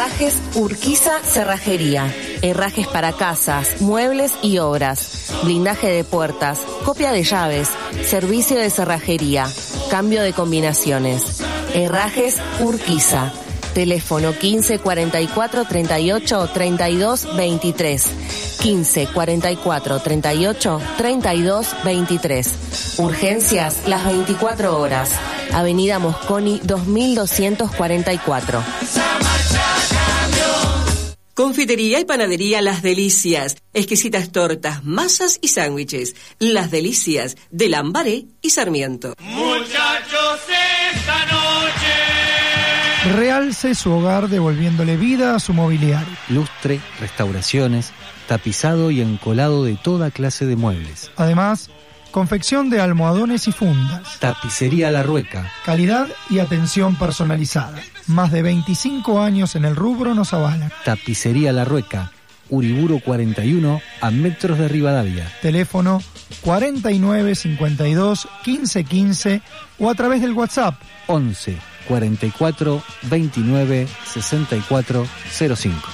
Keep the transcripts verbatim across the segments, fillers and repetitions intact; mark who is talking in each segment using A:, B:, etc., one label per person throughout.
A: Herrajes Urquiza Cerrajería. Herrajes para casas, muebles y obras. Blindaje de puertas, copia de llaves, servicio de cerrajería, cambio de combinaciones. Herrajes Urquiza. Teléfono quince cuarenta y cuatro treinta y ocho treinta y dos veintitrés. quince cuarenta y cuatro treinta y ocho treinta y dos veintitrés. Urgencias las veinticuatro horas. Avenida Mosconi dos mil doscientos cuarenta y cuatro.
B: Confitería y panadería Las Delicias. Exquisitas tortas, masas y sándwiches. Las Delicias de Lambaré y Sarmiento.
C: Muchachos, esta noche
D: realce su hogar devolviéndole vida a su mobiliario.
E: Lustre, restauraciones, tapizado y encolado de toda clase de muebles.
D: Además, confección de almohadones y fundas.
E: Tapicería La Rueca.
D: Calidad y atención personalizada. Más de veinticinco años en el rubro nos avalan.
E: Tapicería La Rueca, Uriburu cuarenta y uno, a metros de Rivadavia.
D: Teléfono cuarenta y nueve cincuenta y dos quince quince o a través del WhatsApp
E: once cuarenta y cuatro veintinueve sesenta y cuatro cero cinco.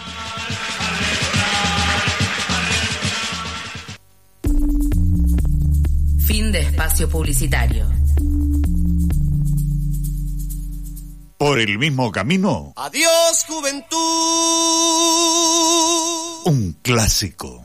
A: Fin de espacio publicitario.
F: ¿Por el mismo camino?
C: Adiós, juventud.
F: Un clásico.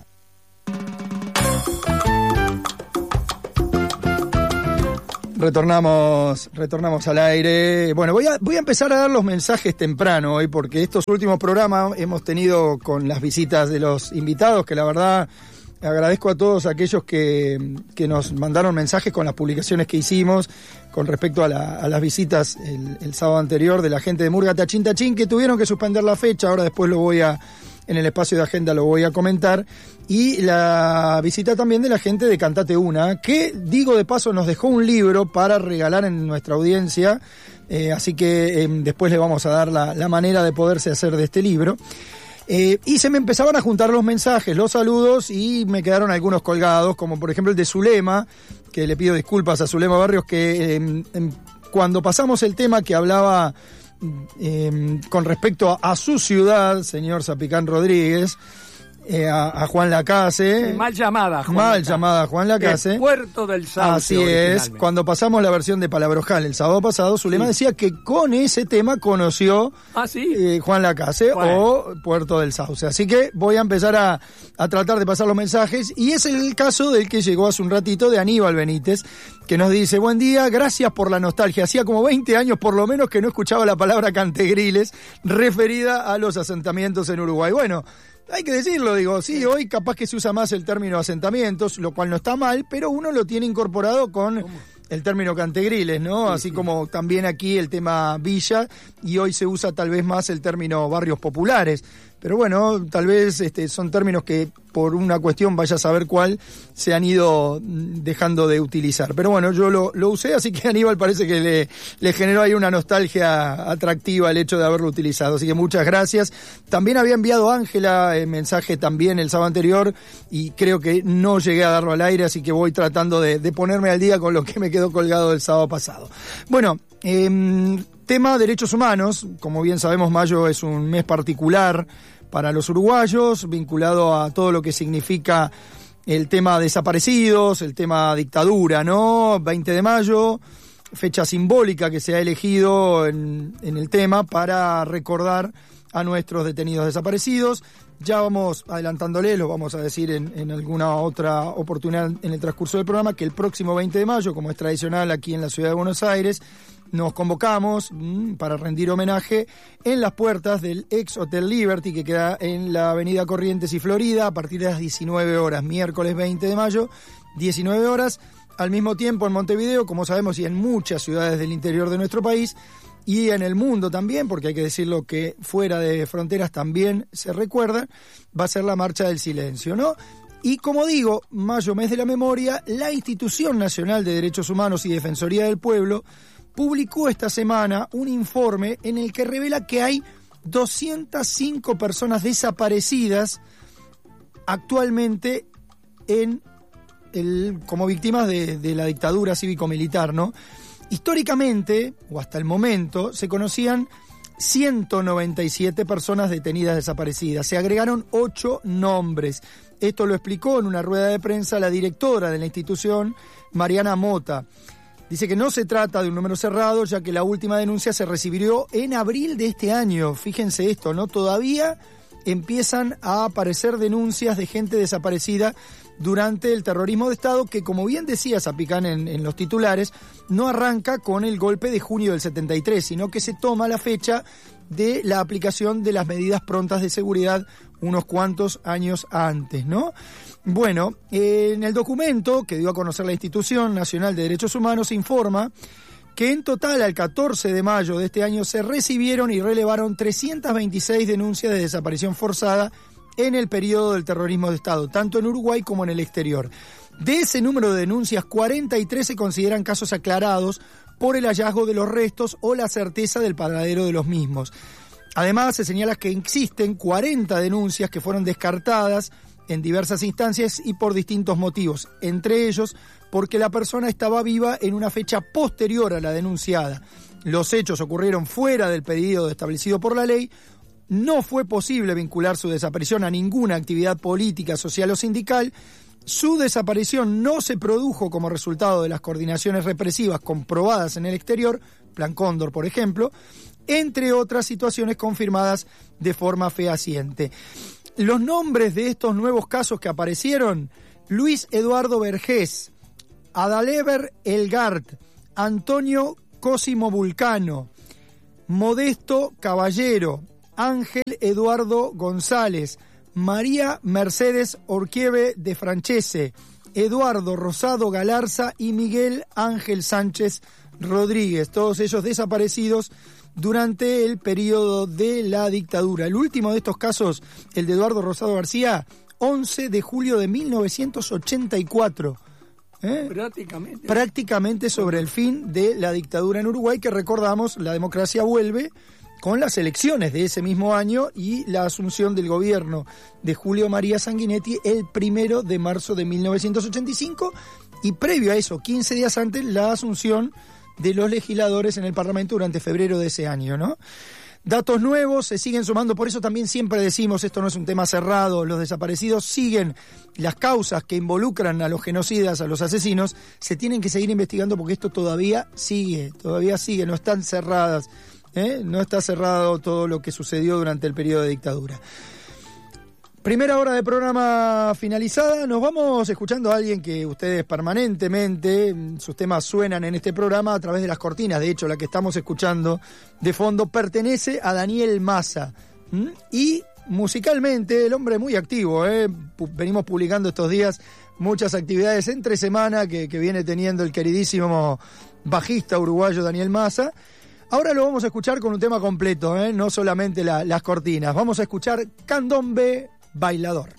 D: Retornamos, retornamos al aire. Bueno, voy a, voy a empezar a dar los mensajes temprano hoy, porque estos últimos programas hemos tenido con las visitas de los invitados, que la verdad agradezco a todos aquellos que, que nos mandaron mensajes con las publicaciones que hicimos con respecto a, la, a las visitas el, el sábado anterior de la gente de Murga Tachín Tachín, que tuvieron que suspender la fecha. Ahora después lo voy a, en el espacio de agenda lo voy a comentar. Y la visita también de la gente de Cantate Una, que, digo de paso, nos dejó un libro para regalar en nuestra audiencia, eh, así que eh, después le vamos a dar la, la manera de poderse hacer de este libro. Eh, y se me empezaban a juntar los mensajes, los saludos, y me quedaron algunos colgados, como por ejemplo el de Zulema, que le pido disculpas a Zulema Barrios, que eh, eh, cuando pasamos el tema que hablaba eh, con respecto a, a su ciudad, señor Zapicán Rodríguez, Eh, a, a Juan Lacase.
G: Mal llamada, Juan.
D: Mal Lacase. llamada Juan Lacase.
G: El Puerto del Sauce.
D: Así es. Cuando pasamos la versión de Palabrojal el sábado pasado, Zulema sí. decía que con ese tema conoció
G: ¿Ah, sí?
D: eh, Juan Lacase bueno. o Puerto del Sauce. Así que voy a empezar a, a tratar de pasar los mensajes. Y es el caso del que llegó hace un ratito, de Aníbal Benítez, que nos dice: buen día, gracias por la nostalgia. Hacía como veinte años por lo menos que no escuchaba la palabra cantegriles referida a los asentamientos en Uruguay. Bueno, hay que decirlo, digo, sí, hoy capaz que se usa más el término asentamientos, lo cual no está mal, pero uno lo tiene incorporado con ¿Cómo? el término cantegriles, ¿no? Sí, Así sí. como también aquí el tema villa, y hoy se usa tal vez más el término barrios populares. Pero bueno, tal vez este, son términos que por una cuestión, vaya a saber cuál, se han ido dejando de utilizar. Pero bueno, yo lo, lo usé, así que a Aníbal parece que le, le generó ahí una nostalgia atractiva el hecho de haberlo utilizado. Así que muchas gracias. También había enviado Ángela el mensaje también el sábado anterior, y creo que no llegué a darlo al aire, así que voy tratando de, de ponerme al día con lo que me quedó colgado del sábado pasado. Bueno, eh, tema derechos humanos. Como bien sabemos, mayo es un mes particular para los uruguayos, vinculado a todo lo que significa el tema desaparecidos, el tema dictadura, ¿no? veinte de mayo, fecha simbólica que se ha elegido en, en el tema para recordar a nuestros detenidos desaparecidos. Ya vamos adelantándole, lo vamos a decir en, en alguna otra oportunidad en el transcurso del programa, que el próximo veinte de mayo, como es tradicional aquí en la ciudad de Buenos Aires, nos convocamos mmm, para rendir homenaje en las puertas del ex Hotel Liberty, que queda en la avenida Corrientes y Florida, a partir de las diecinueve horas, miércoles veinte de mayo, diecinueve horas. Al mismo tiempo en Montevideo, como sabemos, y en muchas ciudades del interior de nuestro país, y en el mundo también, porque hay que decirlo que fuera de fronteras también se recuerda, va a ser la Marcha del Silencio, ¿no? Y como digo, mayo, mes de la memoria, la Institución Nacional de Derechos Humanos y Defensoría del Pueblo publicó esta semana un informe en el que revela que hay doscientas cinco personas desaparecidas actualmente en el, como víctimas de, de la dictadura cívico-militar, ¿no? Históricamente, o hasta el momento, se conocían ciento noventa y siete personas detenidas desaparecidas. Se agregaron ocho nombres. Esto lo explicó en una rueda de prensa la directora de la institución, Mariana Mota. Dice que no se trata de un número cerrado, ya que la última denuncia se recibió en abril de este año. Fíjense esto, ¿no? Todavía empiezan a aparecer denuncias de gente desaparecida durante el terrorismo de Estado, que, como bien decía Zapicán en, en los titulares, no arranca con el golpe de junio del setenta y tres, sino que se toma la fecha de la aplicación de las medidas prontas de seguridad unos cuantos años antes, ¿no? Bueno, eh, en el documento que dio a conocer la Institución Nacional de Derechos Humanos se informa que en total al catorce de mayo de este año se recibieron y relevaron trescientas veintiséis denuncias de desaparición forzada en el periodo del terrorismo de Estado, tanto en Uruguay como en el exterior. De ese número de denuncias, cuarenta y tres se consideran casos aclarados por el hallazgo de los restos o la certeza del paradero de los mismos. Además, se señala que existen cuarenta denuncias que fueron descartadas en diversas instancias y por distintos motivos, entre ellos porque la persona estaba viva en una fecha posterior a la denunciada. Los hechos ocurrieron fuera del periodo establecido por la ley. No fue posible vincular su desaparición a ninguna actividad política, social o sindical. Su desaparición no se produjo como resultado de las coordinaciones represivas comprobadas en el exterior, Plan Cóndor, por ejemplo, entre otras situaciones confirmadas de forma fehaciente. Los nombres de estos nuevos casos que aparecieron: Luis Eduardo Vergés, Adalever Elgart, Antonio Cosimo Vulcano, Modesto Caballero, Ángel Eduardo González, María Mercedes Orquieve de Francese, Eduardo Rosado Galarza y Miguel Ángel Sánchez Rodríguez, todos ellos desaparecidos durante el periodo de la dictadura. El último de estos casos, el de Eduardo Rosado García, once de julio de mil novecientos ochenta y cuatro. ¿Eh?
G: Prácticamente.
D: Prácticamente sobre el fin de la dictadura en Uruguay, que recordamos, la democracia vuelve con las elecciones de ese mismo año y la asunción del gobierno de Julio María Sanguinetti el primero de marzo de mil novecientos ochenta y cinco, y previo a eso, quince días antes, la asunción de los legisladores en el Parlamento durante febrero de ese año, ¿no? Datos nuevos se siguen sumando, por eso también siempre decimos, esto no es un tema cerrado, los desaparecidos siguen, las causas que involucran a los genocidas, a los asesinos, se tienen que seguir investigando porque esto todavía sigue, todavía sigue, no están cerradas, ¿eh? No está cerrado todo lo que sucedió durante el periodo de dictadura. Primera hora de programa finalizada, nos vamos escuchando a alguien que ustedes permanentemente, sus temas suenan en este programa a través de las cortinas. De hecho, la que estamos escuchando de fondo pertenece a Daniel Massa. ¿Mm? Y musicalmente, el hombre muy activo, ¿eh? Venimos publicando estos días muchas actividades entre semana que, que viene teniendo el queridísimo bajista uruguayo Daniel Massa. Ahora lo vamos a escuchar con un tema completo, ¿eh? No solamente la, las cortinas. Vamos a escuchar Candombe Bailador.